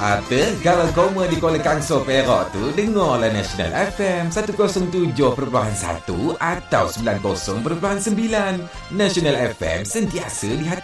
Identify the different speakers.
Speaker 1: Atau kalau koma di Kuala Kangsar Perak tu, dengarlah National FM 107.1 atau 90.9. National FM sentiasa di hati